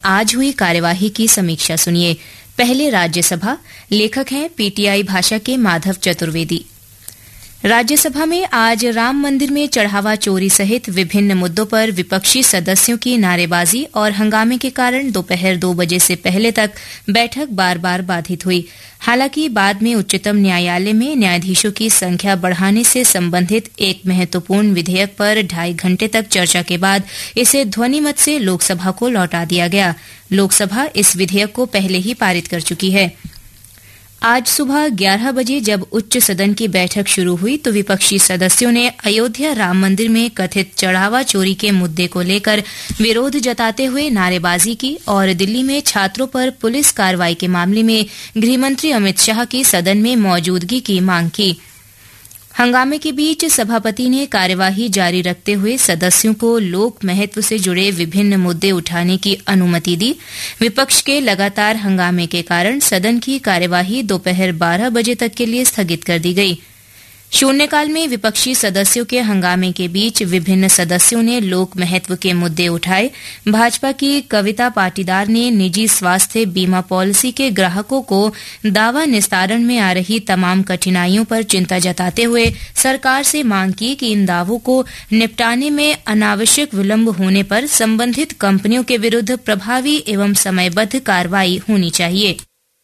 आज हुई कार्यवाही की समीक्षा सुनिए। पहले राज्यसभा, लेखक हैं पीटीआई भाषा के माधव चतुर्वेदी। राज्यसभा में आज राम मंदिर में चढ़ावा चोरी सहित विभिन्न मुद्दों पर विपक्षी सदस्यों की नारेबाजी और हंगामे के कारण दोपहर 2 बजे से पहले तक बैठक बार बार बाधित हुई। हालांकि बाद में उच्चतम न्यायालय में न्यायाधीशों की संख्या बढ़ाने से संबंधित एक महत्वपूर्ण विधेयक पर 2.5 घंटे तक चर्चा के बाद इसे ध्वनिमत से लोकसभा को लौटा दिया गया। लोकसभा इस विधेयक को पहले ही पारित कर चुकी है। आज सुबह 11 बजे जब उच्च सदन की बैठक शुरू हुई तो विपक्षी सदस्यों ने अयोध्या राम मंदिर में कथित चढ़ावा चोरी के मुद्दे को लेकर विरोध जताते हुए नारेबाजी की और दिल्ली में छात्रों पर पुलिस कार्रवाई के मामले में गृहमंत्री अमित शाह की सदन में मौजूदगी की मांग की। हंगामे के बीच सभापति ने कार्यवाही जारी रखते हुए सदस्यों को लोक महत्व से जुड़े विभिन्न मुद्दे उठाने की अनुमति दी। विपक्ष के लगातार हंगामे के कारण सदन की कार्यवाही दोपहर 12 बजे तक के लिए स्थगित कर दी गई। शून्यकाल में विपक्षी सदस्यों के हंगामे के बीच विभिन्न सदस्यों ने लोक महत्व के मुद्दे उठाए। भाजपा की कविता पाटीदार ने निजी स्वास्थ्य बीमा पॉलिसी के ग्राहकों को दावा निस्तारण में आ रही तमाम कठिनाइयों पर चिंता जताते हुए सरकार से मांग की कि इन दावों को निपटाने में अनावश्यक विलंब होने पर संबंधित कंपनियों के विरुद्ध प्रभावी एवं समयबद्ध कार्रवाई होनी चाहिए।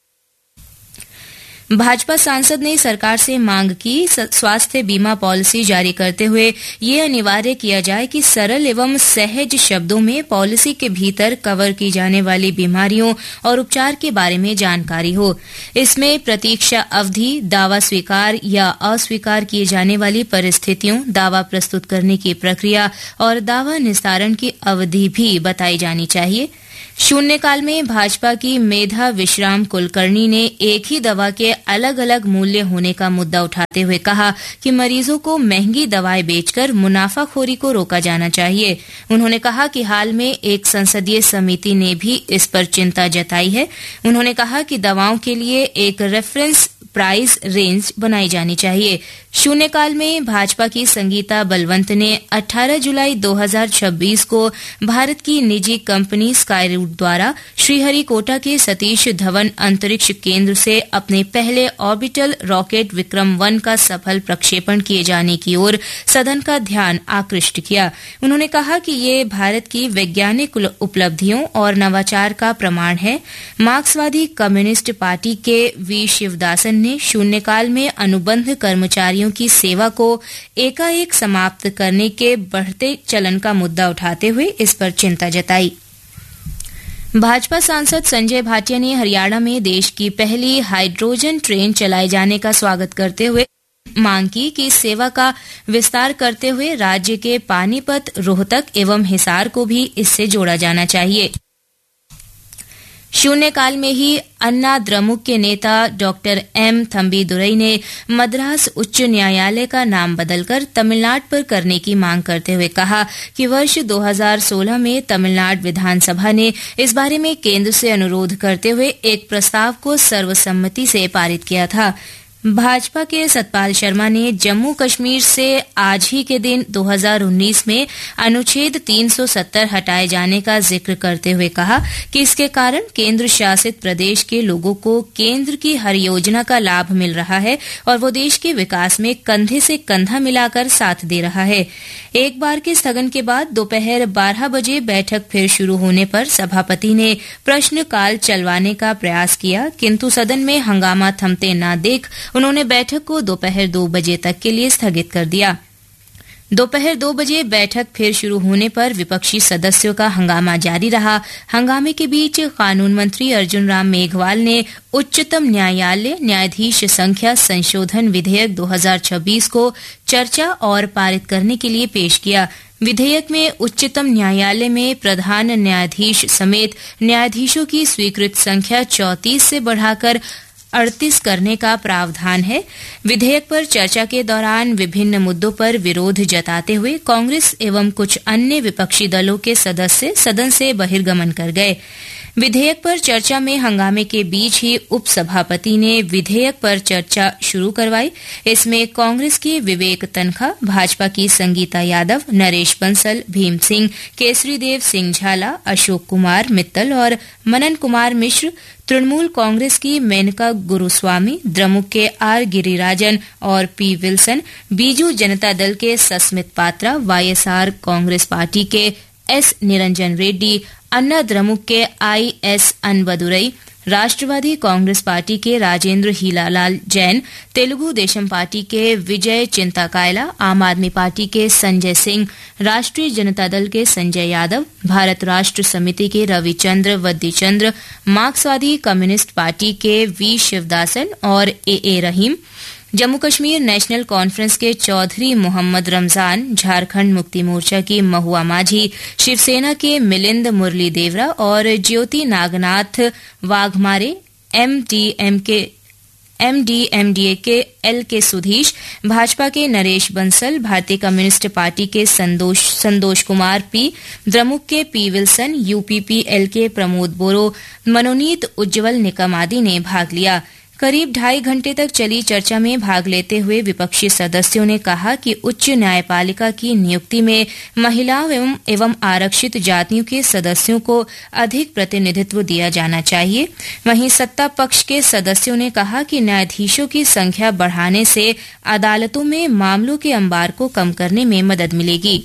भाजपा सांसद ने सरकार से मांग की स्वास्थ्य बीमा पॉलिसी जारी करते हुए ये अनिवार्य किया जाए कि सरल एवं सहज शब्दों में पॉलिसी के भीतर कवर की जाने वाली बीमारियों और उपचार के बारे में जानकारी हो। इसमें प्रतीक्षा अवधि, दावा स्वीकार या अस्वीकार किए जाने वाली परिस्थितियों, दावा प्रस्तुत करने की प्रक्रिया और दावा निस्तारण की अवधि भी बताई जानी चाहिए। शून्यकाल में भाजपा की मेधा विश्राम कुलकर्णी ने एक ही दवा के अलग अलग मूल्य होने का मुद्दा उठाते हुए कहा कि मरीजों को महंगी दवाएं बेचकर मुनाफाखोरी को रोका जाना चाहिए। उन्होंने कहा कि हाल में एक संसदीय समिति ने भी इस पर चिंता जताई है। उन्होंने कहा कि दवाओं के लिए एक रेफरेंस प्राइस रेंज बनाई जानी चाहिए। शून्यकाल में भाजपा की संगीता बलवंत ने 18 जुलाई 2026 को भारत की निजी कंपनी स्काईरूट द्वारा श्रीहरिकोटा के सतीश धवन अंतरिक्ष केंद्र से अपने पहले ऑर्बिटल रॉकेट विक्रम-1 का सफल प्रक्षेपण किए जाने की ओर सदन का ध्यान आकृष्ट किया। उन्होंने कहा कि ये भारत की वैज्ञानिक उपलब्धियों और नवाचार का प्रमाण है। मार्क्सवादी कम्युनिस्ट पार्टी के वी शिवदासन ने शून्यकाल में अनुबंध कर्मचारियों की सेवा को एकाएक समाप्त करने के बढ़ते चलन का मुद्दा उठाते हुए इस पर चिंता जताई। भाजपा सांसद संजय भाटिया ने हरियाणा में देश की पहली हाइड्रोजन ट्रेन चलाए जाने का स्वागत करते हुए मांग की कि इस सेवा का विस्तार करते हुए राज्य के पानीपत, रोहतक एवं हिसार को भी इससे जोड़ा जाना चाहिए। शून्यकाल में ही अन्ना द्रमुक के नेता डॉक्टर एम थम्बीदुरई ने मद्रास उच्च न्यायालय का नाम बदलकर तमिलनाडु पर करने की मांग करते हुए कहा कि वर्ष 2016 में तमिलनाडु विधानसभा ने इस बारे में केंद्र से अनुरोध करते हुए एक प्रस्ताव को सर्वसम्मति से पारित किया था। भाजपा के सतपाल शर्मा ने जम्मू कश्मीर से आज ही के दिन 2019 में अनुच्छेद 370 हटाए जाने का जिक्र करते हुए कहा कि इसके कारण केंद्र शासित प्रदेश के लोगों को केंद्र की हर योजना का लाभ मिल रहा है और वो देश के विकास में कंधे से कंधा मिलाकर साथ दे रहा है। एक बार के स्थगन के बाद दोपहर 12 बजे बैठक फिर शुरू होने पर सभापति ने प्रश्नकाल चलवाने का प्रयास किया, किंतु सदन में हंगामा थमते न देख उन्होंने बैठक को दोपहर 2 बजे तक के लिए स्थगित कर दिया। दोपहर 2 बजे बैठक फिर शुरू होने पर विपक्षी सदस्यों का हंगामा जारी रहा। हंगामे के बीच कानून मंत्री अर्जुन राम मेघवाल ने उच्चतम न्यायालय न्यायाधीश संख्या संशोधन विधेयक 2026 को चर्चा और पारित करने के लिए पेश किया। विधेयक में उच्चतम न्यायालय में प्रधान न्यायाधीश समेत न्यायाधीशों की स्वीकृत संख्या 34 से बढ़ाकर 38 करने का प्रावधान है। विधेयक पर चर्चा के दौरान विभिन्न मुद्दों पर विरोध जताते हुए कांग्रेस एवं कुछ अन्य विपक्षी दलों के सदस्य सदन से बहिर्गमन कर गए। विधेयक पर चर्चा में हंगामे के बीच ही उपसभापति ने विधेयक पर चर्चा शुरू करवाई। इसमें कांग्रेस के विवेक तनखा, भाजपा की संगीता यादव, नरेश बंसल, भीम सिंह, केसरी देव सिंह झाला, अशोक कुमार मित्तल और मनन कुमार मिश्र, तृणमूल कांग्रेस की मेनका गुरुस्वामी, द्रमुक के आर गिरिराजन और पी विल्सन, बीजू जनता दल के सस्मित पात्रा, वाईएसआर कांग्रेस पार्टी के एस निरंजन रेड्डी, अन्ना द्रमुक के I S अनबदुरई, Rashtravadi Congress party के राजेंद्र हीलालाल जैन, तेलुगु देशम पार्टी के विजय चिंताकायला, आम आदमी पार्टी के संजय सिंह, राष्ट्रीय जनता दल के संजय यादव, भारत राष्ट्र समिति के रविचंद्र वद्दीचंद्र, मार्क्सवादी कम्युनिस्ट पार्टी के वी शिवदासन और ए रहीम, जम्मू कश्मीर नेशनल कॉन्फ्रेंस के चौधरी मोहम्मद रमजान, झारखंड मुक्ति मोर्चा की महुआ माझी, शिवसेना के मिलिंद मुरली देवरा और ज्योति नागनाथ वाघमारे, एमडीएमडीए के एल के सुधीश, भाजपा के नरेश बंसल, भारतीय कम्युनिस्ट पार्टी के संतोष कुमार पी, द्रमुक के पी विल्सन, यूपीपीएल के प्रमोद बोरो, मनोनीत उज्जवल निकम आदि ने भाग लिया। करीब 2.5 घंटे तक चली चर्चा में भाग लेते हुए विपक्षी सदस्यों ने कहा कि उच्च न्यायपालिका की नियुक्ति में महिलाओं एवं आरक्षित जातियों के सदस्यों को अधिक प्रतिनिधित्व दिया जाना चाहिए। वहीं सत्ता पक्ष के सदस्यों ने कहा कि न्यायाधीशों की संख्या बढ़ाने से अदालतों में मामलों के अंबार को कम करने में मदद मिलेगी।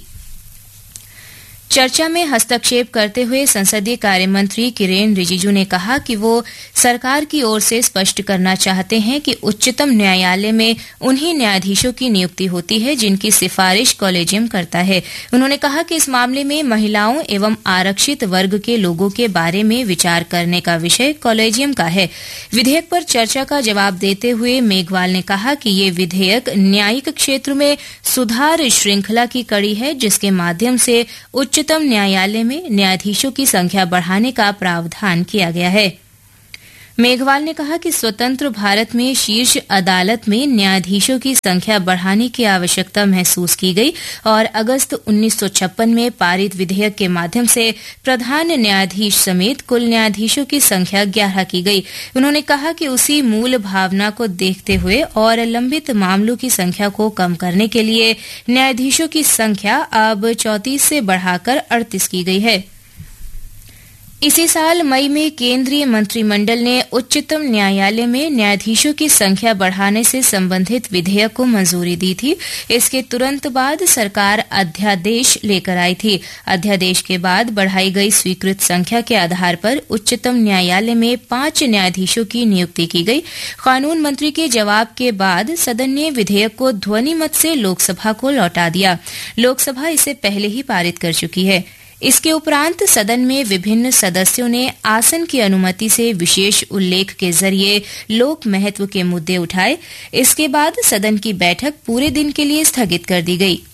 चर्चा में हस्तक्षेप करते हुए संसदीय कार्य मंत्री किरेन रिजिजू ने कहा कि वो सरकार की ओर से स्पष्ट करना चाहते हैं कि उच्चतम न्यायालय में उन्हीं न्यायाधीशों की नियुक्ति होती है जिनकी सिफारिश कॉलेजियम करता है। उन्होंने कहा कि इस मामले में महिलाओं एवं आरक्षित वर्ग के लोगों के बारे में विचार करने का विषय कॉलेजियम का है। विधेयक पर चर्चा का जवाब देते हुए मेघवाल ने कहा कि ये विधेयक न्यायिक क्षेत्र में सुधार श्रृंखला की कड़ी है, जिसके माध्यम से उच्चतम न्यायालय में न्यायाधीशों की संख्या बढ़ाने का प्रावधान किया गया है। मेघवाल ने कहा कि स्वतंत्र भारत में शीर्ष अदालत में न्यायाधीशों की संख्या बढ़ाने की आवश्यकता महसूस की गई और अगस्त 1956 में पारित विधेयक के माध्यम से प्रधान न्यायाधीश समेत कुल न्यायाधीशों की संख्या 11 की गई। उन्होंने कहा कि उसी मूल भावना को देखते हुए और लंबित मामलों की संख्या को कम करने के लिए न्यायाधीशों की संख्या अब 34 से बढ़ाकर 38 की गई है। इसी साल मई में केंद्रीय मंत्रिमंडल ने उच्चतम न्यायालय में न्यायाधीशों की संख्या बढ़ाने से संबंधित विधेयक को मंजूरी दी थी। इसके तुरंत बाद सरकार अध्यादेश लेकर आई थी। अध्यादेश के बाद बढ़ाई गई स्वीकृत संख्या के आधार पर उच्चतम न्यायालय में 5 न्यायाधीशों की नियुक्ति की गई। कानून मंत्री के जवाब के बाद सदन ने विधेयक को ध्वनि मत से लोकसभा को लौटा दिया। लोकसभा इसे पहले ही पारित कर चुकी है। इसके उपरांत सदन में विभिन्न सदस्यों ने आसन की अनुमति से विशेष उल्लेख के जरिए लोक महत्व के मुद्दे उठाए। इसके बाद सदन की बैठक पूरे दिन के लिए स्थगित कर दी गई।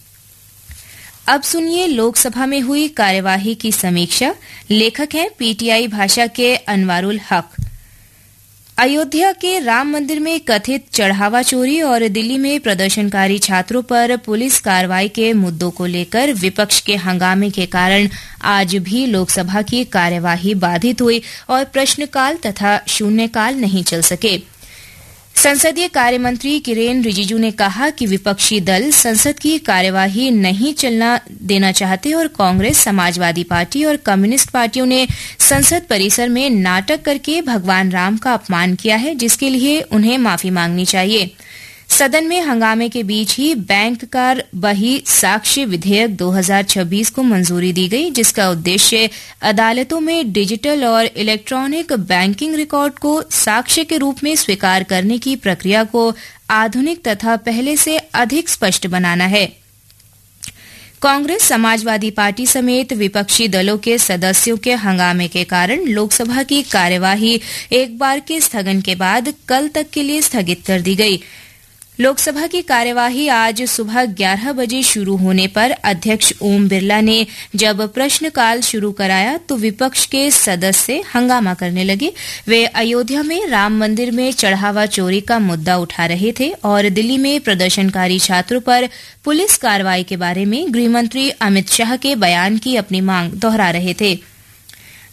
अब सुनिए लोकसभा में हुई कार्यवाही की समीक्षा। लेखक हैं पीटीआई भाषा के अनवारुल हक। अयोध्या के राम मंदिर में कथित चढ़ावा चोरी और दिल्ली में प्रदर्शनकारी छात्रों पर पुलिस कार्रवाई के मुद्दों को लेकर विपक्ष के हंगामे के कारण आज भी लोकसभा की कार्यवाही बाधित हुई और प्रश्नकाल तथा शून्यकाल नहीं चल सके। संसदीय कार्य मंत्री किरेन रिजिजू ने कहा कि विपक्षी दल संसद की कार्यवाही नहीं चलना देना चाहते और कांग्रेस, समाजवादी पार्टी और कम्युनिस्ट पार्टियों ने संसद परिसर में नाटक करके भगवान राम का अपमान किया है, जिसके लिए उन्हें माफी मांगनी चाहिए। सदन में हंगामे के बीच ही बैंककार बही साक्ष्य विधेयक 2026 को मंजूरी दी गई, जिसका उद्देश्य अदालतों में डिजिटल और इलेक्ट्रॉनिक बैंकिंग रिकॉर्ड को साक्ष्य के रूप में स्वीकार करने की प्रक्रिया को आधुनिक तथा पहले से अधिक स्पष्ट बनाना है। कांग्रेस, समाजवादी पार्टी समेत विपक्षी दलों के सदस्यों के हंगामे के कारण लोकसभा की कार्यवाही एक बार के स्थगन के बाद कल तक के लिए स्थगित कर दी गई। लोकसभा की कार्यवाही आज सुबह 11 बजे शुरू होने पर अध्यक्ष ओम बिरला ने जब प्रश्नकाल शुरू कराया तो विपक्ष के सदस्य हंगामा करने लगे। वे अयोध्या में राम मंदिर में चढ़ावा चोरी का मुद्दा उठा रहे थे और दिल्ली में प्रदर्शनकारी छात्रों पर पुलिस कार्रवाई के बारे में गृहमंत्री अमित शाह के बयान की अपनी मांग दोहरा रहे थे।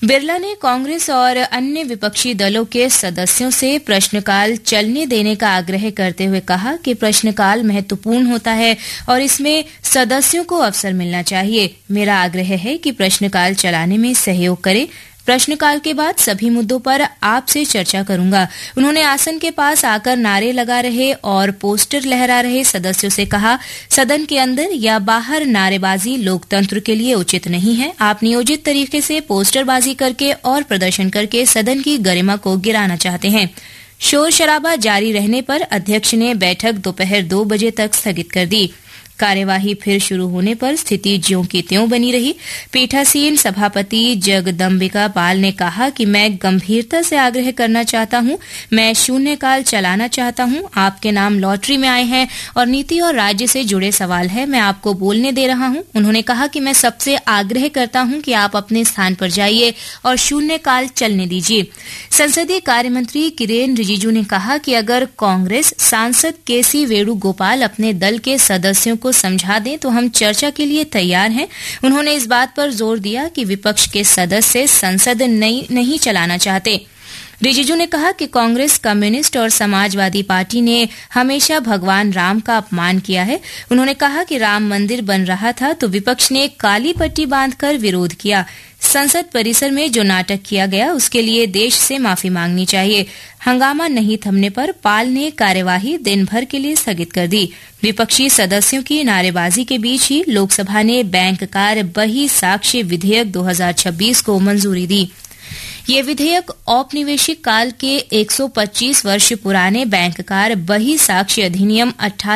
बिरला ने कांग्रेस और अन्य विपक्षी दलों के सदस्यों से प्रश्नकाल चलने देने का आग्रह करते हुए कहा कि प्रश्नकाल महत्वपूर्ण होता है और इसमें सदस्यों को अवसर मिलना चाहिए। मेरा आग्रह है कि प्रश्नकाल चलाने में सहयोग करें। प्रश्नकाल के बाद सभी मुद्दों पर आपसे चर्चा करूंगा। उन्होंने आसन के पास आकर नारे लगा रहे और पोस्टर लहरा रहे सदस्यों से कहा, सदन के अंदर या बाहर नारेबाजी लोकतंत्र के लिए उचित नहीं है। आप नियोजित तरीके से पोस्टरबाजी करके और प्रदर्शन करके सदन की गरिमा को गिराना चाहते हैं। शोर शराबा जारी रहने पर अध्यक्ष ने बैठक दोपहर 2 बजे तक स्थगित कर दी। कार्यवाही फिर शुरू होने पर स्थिति ज्यों की त्यों बनी रही। पीठासीन सभापति जगदम्बिका पाल ने कहा कि मैं गंभीरता से आग्रह करना चाहता हूं, मैं शून्यकाल चलाना चाहता हूं। आपके नाम लॉटरी में आए हैं और नीति और राज्य से जुड़े सवाल है, मैं आपको बोलने दे रहा हूं। उन्होंने कहा कि मैं सबसे आग्रह करता हूं कि आप अपने स्थान पर जाइए और शून्यकाल चलने दीजिए। संसदीय कार्य मंत्री किरेन रिजिजू ने कहा कि अगर कांग्रेस सांसद केसी वेणुगोपाल अपने दल के सदस्यों को समझा दें तो हम चर्चा के लिए तैयार हैं। उन्होंने इस बात पर जोर दिया कि विपक्ष के सदस्य संसद नहीं चलाना चाहते। रिजिजू ने कहा कि कांग्रेस, कम्युनिस्ट और समाजवादी पार्टी ने हमेशा भगवान राम का अपमान किया है। उन्होंने कहा कि राम मंदिर बन रहा था तो विपक्ष ने काली पट्टी बांधकर विरोध किया। संसद परिसर में जो नाटक किया गया उसके लिए देश से माफी मांगनी चाहिए। हंगामा नहीं थमने पर पाल ने कार्यवाही दिन भर के लिए स्थगित कर दी। विपक्षी सदस्यों की नारेबाजी के बीच ही लोकसभा ने बैंककार बही साक्ष्य विधेयक 2026 को मंजूरी दी। ये विधेयक औपनिवेशिक काल के 125 वर्ष पुराने बैंककार बही साक्ष्य अधिनियम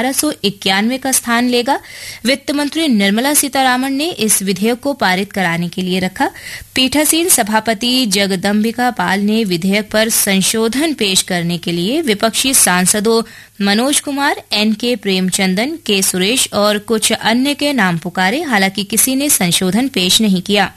1891 का स्थान लेगा। वित्त मंत्री निर्मला सीतारामन ने इस विधेयक को पारित कराने के लिए रखा। पीठासीन सभापति जगदम्बिका पाल ने विधेयक पर संशोधन पेश करने के लिए विपक्षी सांसदों मनोज कुमार, एनके प्रेमचंदन, के सुरेश और कुछ अन्य के नाम पुकारे। हालांकि किसी ने संशोधन पेश नहीं किया।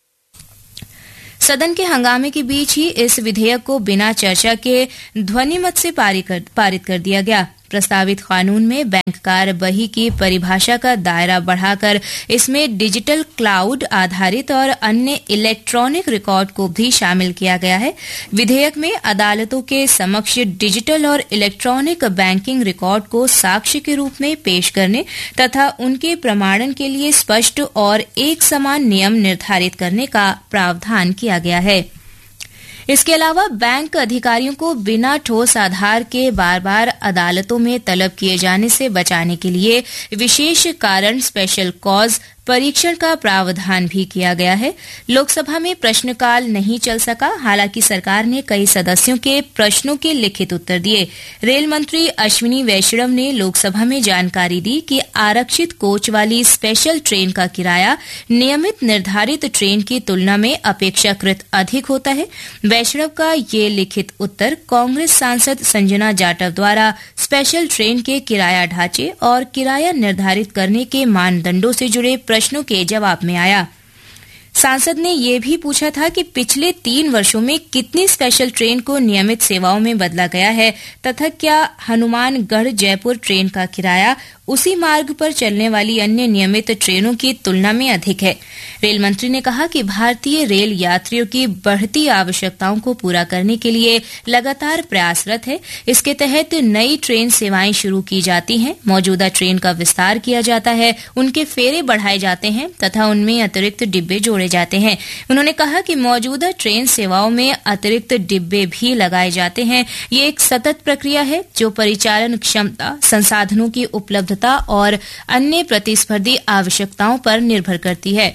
सदन के हंगामे के बीच ही इस विधेयक को बिना चर्चा के ध्वनिमत से पारित कर दिया गया। प्रस्तावित कानून में बैंककार बही की परिभाषा का दायरा बढ़ाकर इसमें डिजिटल क्लाउड आधारित और अन्य इलेक्ट्रॉनिक रिकॉर्ड को भी शामिल किया गया है। विधेयक में अदालतों के समक्ष डिजिटल और इलेक्ट्रॉनिक बैंकिंग रिकॉर्ड को साक्ष्य के रूप में पेश करने तथा उनके प्रमाणन के लिए स्पष्ट और एक समान नियम निर्धारित करने का प्रावधान किया गया है। इसके अलावा बैंक अधिकारियों को बिना ठोस आधार के बार बार अदालतों में तलब किए जाने से बचाने के लिए विशेष कारण स्पेशल कॉज परीक्षण का प्रावधान भी किया गया है। लोकसभा में प्रश्नकाल नहीं चल सका। हालांकि सरकार ने कई सदस्यों के प्रश्नों के लिखित उत्तर दिए। रेल मंत्री अश्विनी वैष्णव ने लोकसभा में जानकारी दी कि आरक्षित कोच वाली स्पेशल ट्रेन का किराया नियमित निर्धारित ट्रेन की तुलना में अपेक्षाकृत अधिक होता है। वैष्णव का ये लिखित उत्तर कांग्रेस सांसद संजना जाटव द्वारा स्पेशल ट्रेन के किराया ढांचे और किराया निर्धारित करने के मानदंडों से जुड़े प्रश्नों के जवाब में आया। सांसद ने यह भी पूछा था कि पिछले 3 वर्षों में कितनी स्पेशल ट्रेन को नियमित सेवाओं में बदला गया है तथा क्या हनुमानगढ़ जयपुर ट्रेन का किराया उसी मार्ग पर चलने वाली अन्य नियमित ट्रेनों की तुलना में अधिक है। रेल मंत्री ने कहा कि भारतीय रेल यात्रियों की बढ़ती आवश्यकताओं को पूरा करने के लिए लगातार प्रयासरत है। इसके तहत नई ट्रेन सेवाएं शुरू की जाती हैं, मौजूदा ट्रेन का विस्तार किया जाता है, उनके फेरे बढ़ाए जाते हैं तथा उनमें अतिरिक्त डिब्बे जोड़े जाते हैं। उन्होंने कहा कि मौजूदा ट्रेन सेवाओं में अतिरिक्त डिब्बे भी लगाए जाते हैं। ये एक सतत प्रक्रिया है जो परिचालन क्षमता, संसाधनों की उपलब्धता और अन्य प्रतिस्पर्धी आवश्यकताओं पर निर्भर करती है।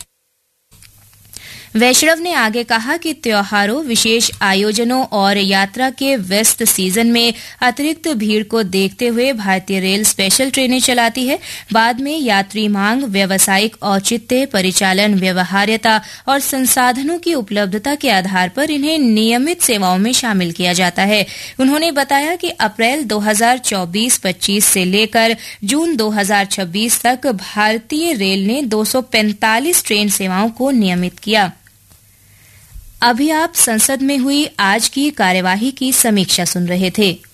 वैष्णव ने आगे कहा कि त्योहारों, विशेष आयोजनों और यात्रा के व्यस्त सीजन में अतिरिक्त भीड़ को देखते हुए भारतीय रेल स्पेशल ट्रेनें चलाती है। बाद में यात्री मांग, व्यावसायिक औचित्य, परिचालन व्यवहार्यता और संसाधनों की उपलब्धता के आधार पर इन्हें नियमित सेवाओं में शामिल किया जाता है। उन्होंने बताया कि अप्रैल 2024-25 से लेकर जून 2026 तक भारतीय रेल ने 245 ट्रेन सेवाओं को नियमित किया। अभी आप संसद में हुई आज की कार्यवाही की समीक्षा सुन रहे थे।